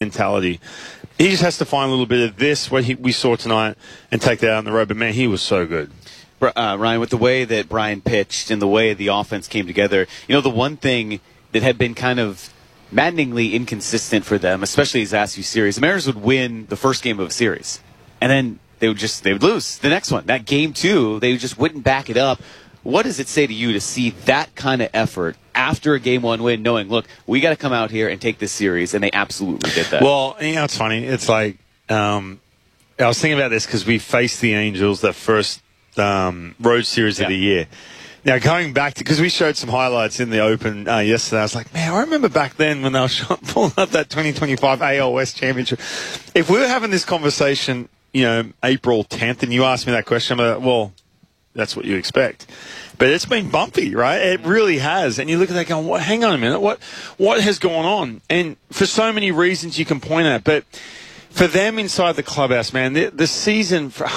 mentality. He just has to find a little bit of this, what we saw tonight, and take that out on the road. But, man, he was so good. Ryan, with the way that Brian pitched and the way the offense came together, the one thing that had been kind of maddeningly inconsistent for them, especially these last few series, the Mariners would win the first game of a series, and then they would lose the next one. That game 2, they just wouldn't back it up. What does it say to you to see that kind of effort after a Game 1 win, knowing, look, we got to come out here and take this series, and they absolutely did that? Well, it's funny. It's like I was thinking about this because we faced the Angels that first road series of the year. Now, going back to, because we showed some highlights in the Open yesterday, I was like, man, I remember back then when they were pulling up that 2025 AL West Championship. If we were having this conversation, April 10th, and you asked me that question, I'm like, well, that's what you expect. But it's been bumpy, right? It really has. And you look at that going, hang on a minute, what has gone on? And for so many reasons you can point at, but for them inside the clubhouse, man, the season for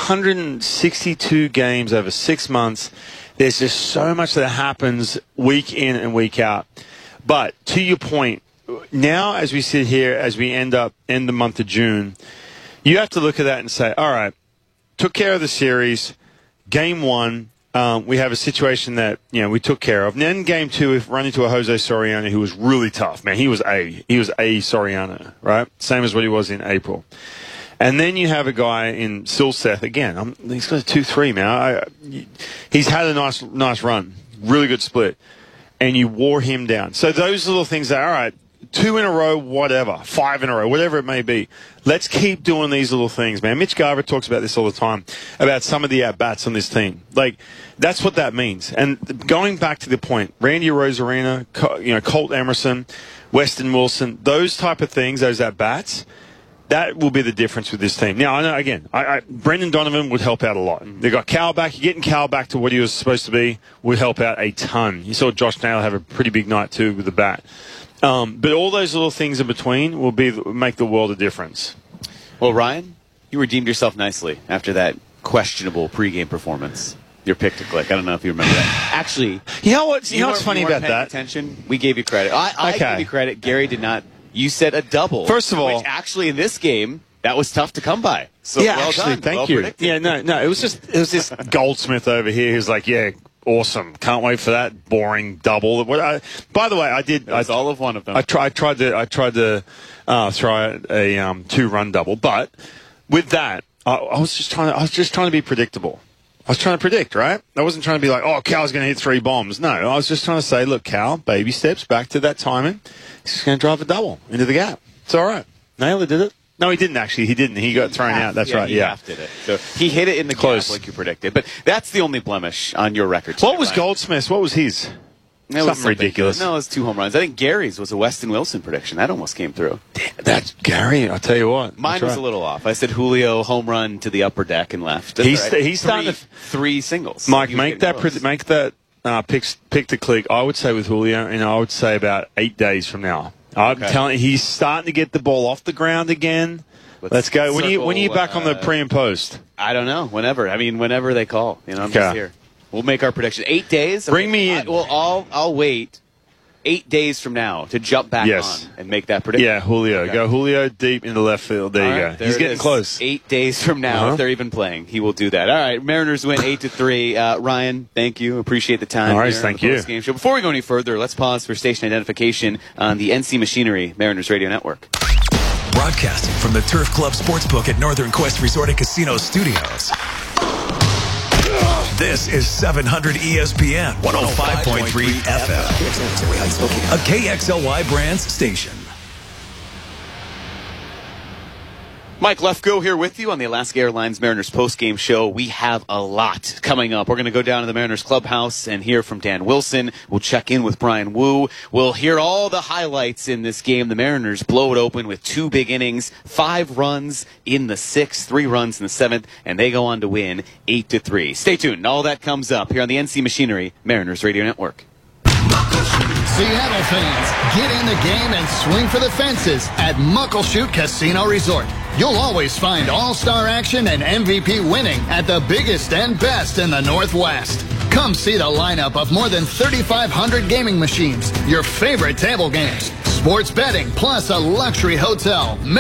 162 games over 6 months, there's just so much that happens week in and week out. But to your point, now as we sit here, as we end the month of June, you have to look at that and say, all right, took care of the series. Game 1, we have a situation that we took care of. And then Game 2, we've run into a Jose Soriano who was really tough. Man, he was a Soriano, right? Same as what he was in April. And then you have a guy in Silseth again. He's got a 2-3, man. He's had a nice run, really good split, and you wore him down. So those little things that, all right, 2 in a row, whatever, 5 in a row, whatever it may be. Let's keep doing these little things, man. Mitch Garver talks about this all the time, about some of the at-bats on this team. Like, that's what that means. And going back to the point, Randy Rosarina, Colt Emerson, Weston Wilson, those type of things, those at-bats, that will be the difference with this team. Now, I know, again, Brendan Donovan would help out a lot. They got Cal back. Getting Cal back to what he was supposed to be would help out a ton. You saw Josh Naylor have a pretty big night, too, with the bat. But all those little things in between will make the world a difference. Well, Ryan, you redeemed yourself nicely after that questionable pregame performance. Your pick to click. I don't know if you remember that. Actually, you know what's funny about that? Attention. We gave you credit. I gave you credit. Gary did not. You said a double. First of all, which actually in this game that was tough to come by. So yeah, well actually, done. thank you. Predicted. Yeah, no, it was this Goldsmith over here who's like, yeah. Awesome! Can't wait for that boring double. By the way, I did. That's all of one of them. I tried to throw a 2-run double, but with that, I was just trying to be predictable. I was trying to predict, right? I wasn't trying to be like, oh, Cal's going to hit 3 bombs. No, I was just trying to say, look, Cal, baby steps back to that timing. He's just going to drive a double into the gap. It's all right. Naylor did it. No, he didn't actually. He didn't. He got thrown out. That's right. He did it. So he hit it in the close, like you predicted. But that's the only blemish on your record today, What was Goldsmith's? What was his? Something ridiculous. No, it was 2 home runs. I think Gary's was a Weston Wilson prediction. That almost came through. That's Gary. I'll tell you what. Mine was a little off. I said Julio home run to the upper deck and left. He's starting to 3 singles. Mike, make that pick to click. I would say with Julio, and I would say about 8 days from now. I'm telling you, he's starting to get the ball off the ground again. Let's go. When are you back on the pre and post? I don't know. Whenever. I mean, whenever they call. I'm just here. We'll make our prediction. 8 days. Bring me in. I'll wait 8 days from now to jump back on and make that prediction. Yeah, Julio. Okay. Go Julio deep into left field. There you go. He's getting close. 8 days from now, if they're even playing, he will do that. All right, Mariners win 8-3. Ryan, thank you. Appreciate the time. All right, thank you. Game show. Before we go any further, let's pause for station identification on the NC Machinery Mariners Radio Network. Broadcasting from the Turf Club Sportsbook at Northern Quest Resort and Casino Studios. This is 700 ESPN 105.3 FM. A KXLY Brands station. Mike Lefko here with you on the Alaska Airlines Mariners postgame show. We have a lot coming up. We're going to go down to the Mariners clubhouse and hear from Dan Wilson. We'll check in with Brian Wu. We'll hear all the highlights in this game. The Mariners blow it open with 2 big innings, 5 runs in the 6th, 3 runs in the 7th, and they go on to win 8-3. Stay tuned. All that comes up here on the NC Machinery Mariners Radio Network. Seattle fans, get in the game and swing for the fences at Muckleshoot Casino Resort. You'll always find all-star action and MVP winning at the biggest and best in the Northwest. Come see the lineup of more than 3,500 gaming machines, your favorite table games, sports betting, plus a luxury hotel.